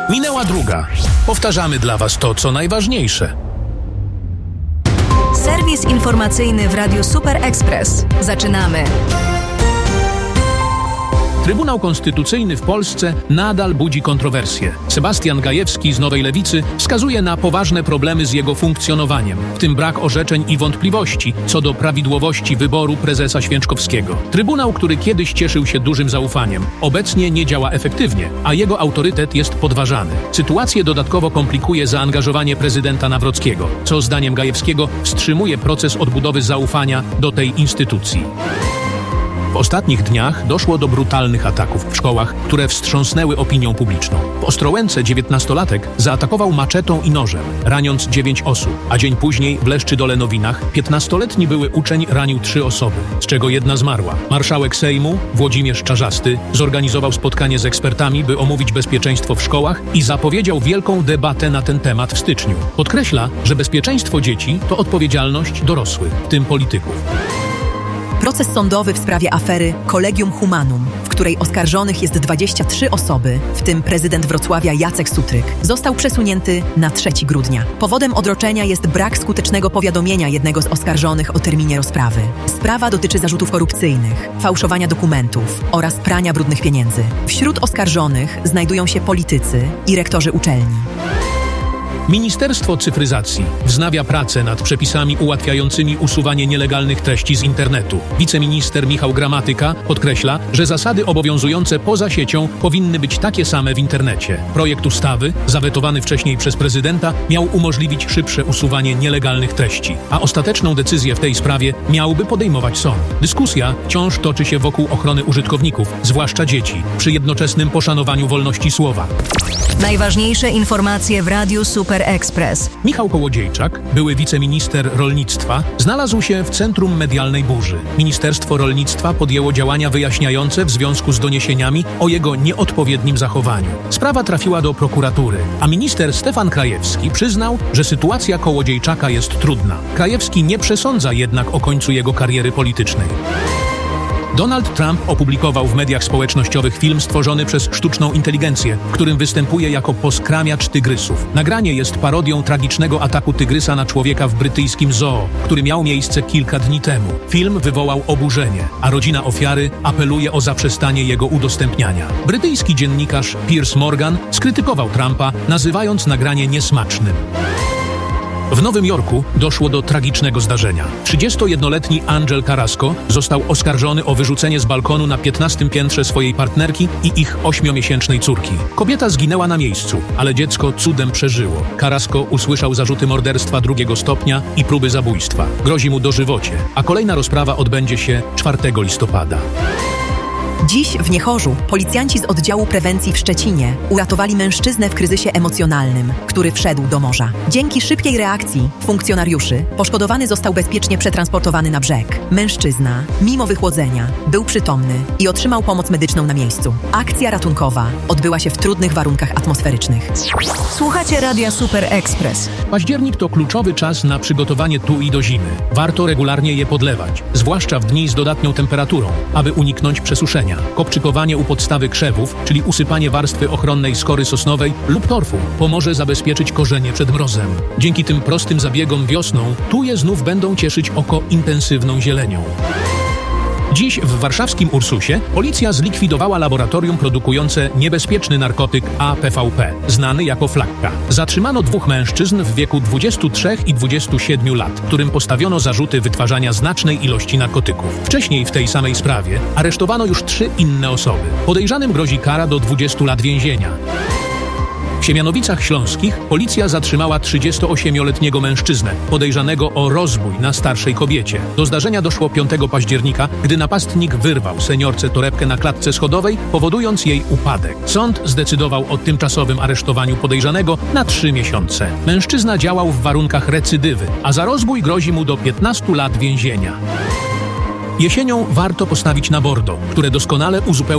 Minęła druga. Powtarzamy dla Was to, co najważniejsze. Serwis informacyjny w Radiu Super Express. Zaczynamy. Trybunał Konstytucyjny w Polsce nadal budzi kontrowersje. Sebastian Gajewski z Nowej Lewicy wskazuje na poważne problemy z jego funkcjonowaniem, w tym brak orzeczeń i wątpliwości co do prawidłowości wyboru prezesa Święczkowskiego. Trybunał, który kiedyś cieszył się dużym zaufaniem, obecnie nie działa efektywnie, a jego autorytet jest podważany. Sytuację dodatkowo komplikuje zaangażowanie prezydenta Nawrockiego, co zdaniem Gajewskiego wstrzymuje proces odbudowy zaufania do tej instytucji. W ostatnich dniach doszło do brutalnych ataków w szkołach, które wstrząsnęły opinią publiczną. W Ostrołęce 19-latek zaatakował maczetą i nożem, raniąc 9 osób, a dzień później w Leszczydole-Nowinach 15-letni były uczeń ranił 3 osoby, z czego jedna zmarła. Marszałek Sejmu, Włodzimierz Czarzasty, zorganizował spotkanie z ekspertami, by omówić bezpieczeństwo w szkołach i zapowiedział wielką debatę na ten temat w styczniu. Podkreśla, że bezpieczeństwo dzieci to odpowiedzialność dorosłych, w tym polityków. Proces sądowy w sprawie afery Collegium Humanum, w której oskarżonych jest 23 osoby, w tym prezydent Wrocławia Jacek Sutryk, został przesunięty na 3 grudnia. Powodem odroczenia jest brak skutecznego powiadomienia jednego z oskarżonych o terminie rozprawy. Sprawa dotyczy zarzutów korupcyjnych, fałszowania dokumentów oraz prania brudnych pieniędzy. Wśród oskarżonych znajdują się politycy i rektorzy uczelni. Ministerstwo Cyfryzacji wznawia pracę nad przepisami ułatwiającymi usuwanie nielegalnych treści z internetu. Wiceminister Michał Gramatyka podkreśla, że zasady obowiązujące poza siecią powinny być takie same w internecie. Projekt ustawy, zawetowany wcześniej przez prezydenta, miał umożliwić szybsze usuwanie nielegalnych treści, a ostateczną decyzję w tej sprawie miałby podejmować sąd. Dyskusja wciąż toczy się wokół ochrony użytkowników, zwłaszcza dzieci, przy jednoczesnym poszanowaniu wolności słowa. Najważniejsze informacje w Radiu Super Express. Michał Kołodziejczak, były wiceminister rolnictwa, znalazł się w centrum medialnej burzy. Ministerstwo Rolnictwa podjęło działania wyjaśniające w związku z doniesieniami o jego nieodpowiednim zachowaniu. Sprawa trafiła do prokuratury, a minister Stefan Krajewski przyznał, że sytuacja Kołodziejczaka jest trudna. Krajewski nie przesądza jednak o końcu jego kariery politycznej. Donald Trump opublikował w mediach społecznościowych film stworzony przez sztuczną inteligencję, w którym występuje jako poskramiacz tygrysów. Nagranie jest parodią tragicznego ataku tygrysa na człowieka w brytyjskim zoo, który miał miejsce kilka dni temu. Film wywołał oburzenie, a rodzina ofiary apeluje o zaprzestanie jego udostępniania. Brytyjski dziennikarz Piers Morgan skrytykował Trumpa, nazywając nagranie niesmacznym. W Nowym Jorku doszło do tragicznego zdarzenia. 31-letni Angel Carrasco został oskarżony o wyrzucenie z balkonu na 15. piętrze swojej partnerki i ich 8-miesięcznej córki. Kobieta zginęła na miejscu, ale dziecko cudem przeżyło. Carrasco usłyszał zarzuty morderstwa 2. stopnia i próby zabójstwa. Grozi mu dożywocie, a kolejna rozprawa odbędzie się 4 listopada. Dziś w Niechorzu policjanci z oddziału prewencji w Szczecinie uratowali mężczyznę w kryzysie emocjonalnym, który wszedł do morza. Dzięki szybkiej reakcji funkcjonariuszy poszkodowany został bezpiecznie przetransportowany na brzeg. Mężczyzna, mimo wychłodzenia, był przytomny i otrzymał pomoc medyczną na miejscu. Akcja ratunkowa odbyła się w trudnych warunkach atmosferycznych. Słuchacie Radia Super Express. Październik to kluczowy czas na przygotowanie tui do zimy. Warto regularnie je podlewać, zwłaszcza w dni z dodatnią temperaturą, aby uniknąć przesuszenia. Kopczykowanie u podstawy krzewów, czyli usypanie warstwy ochronnej skory sosnowej lub torfu, pomoże zabezpieczyć korzenie przed mrozem. Dzięki tym prostym zabiegom wiosną tuje znów będą cieszyć oko intensywną zielenią. Dziś w warszawskim Ursusie policja zlikwidowała laboratorium produkujące niebezpieczny narkotyk APVP, znany jako flakka. Zatrzymano 2 mężczyzn w wieku 23 i 27 lat, którym postawiono zarzuty wytwarzania znacznej ilości narkotyków. Wcześniej w tej samej sprawie aresztowano już 3 inne osoby. Podejrzanym grozi kara do 20 lat więzienia. W Siemianowicach Śląskich policja zatrzymała 38-letniego mężczyznę, podejrzanego o rozbój na starszej kobiecie. Do zdarzenia doszło 5 października, gdy napastnik wyrwał seniorce torebkę na klatce schodowej, powodując jej upadek. Sąd zdecydował o tymczasowym aresztowaniu podejrzanego na 3 miesiące. Mężczyzna działał w warunkach recydywy, a za rozbój grozi mu do 15 lat więzienia. Jesienią warto postawić na Bordeaux, które doskonale uzupełnia